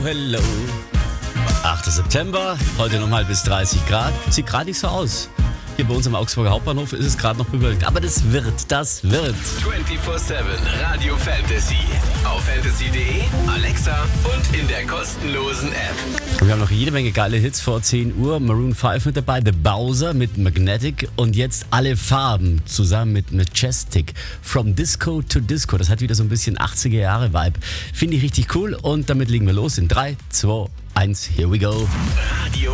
Hello. 8. September, heute nochmal bis 30 Grad. Sieht gerade nicht so aus. Hier bei uns am Augsburger Hauptbahnhof ist es gerade noch bewölkt. Aber das wird. 24/7 Radio Fantasy. Auf fantasy.de, Alexa und in der kostenlosen App. Wir haben noch jede Menge geile Hits vor 10 Uhr. Maroon 5 mit dabei, The Bowser mit Magnetic und jetzt alle Farben zusammen mit Majestic. From Disco to Disco. Das hat wieder so ein bisschen 80er Jahre Vibe. Finde ich richtig cool und damit legen wir los in 3, 2, 1, here we go. Radio